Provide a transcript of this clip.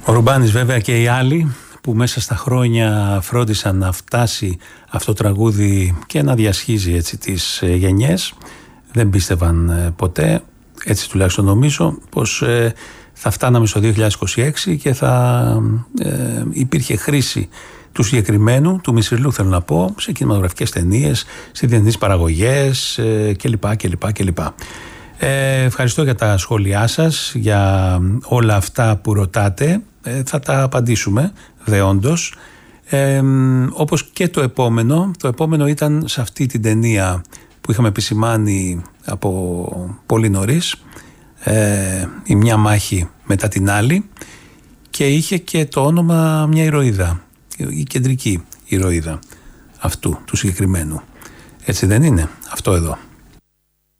Ο Ρουμπάνης βέβαια και οι άλλοι που μέσα στα χρόνια φρόντισαν να φτάσει αυτό το τραγούδι και να διασχίζει έτσι τις γενιές, δεν πίστευαν ποτέ, έτσι τουλάχιστον νομίζω, πως θα φτάναμε στο 2026 και θα υπήρχε χρήση του συγκεκριμένου, του Μισριλού θέλω να πω, σε κινηματογραφικές ταινίες, σε διεθνείς παραγωγές κλπ. Ευχαριστώ για τα σχόλιά σας, για όλα αυτά που ρωτάτε, θα τα απαντήσουμε δεόντως. Όπως και το επόμενο ήταν σε αυτή την ταινία που είχαμε επισημάνει από πολύ νωρίς, η μια μάχη μετά την άλλη, και είχε και το όνομα μια ηρωίδα, η κεντρική ηρωίδα αυτού του συγκεκριμένου. Έτσι δεν είναι αυτό εδώ?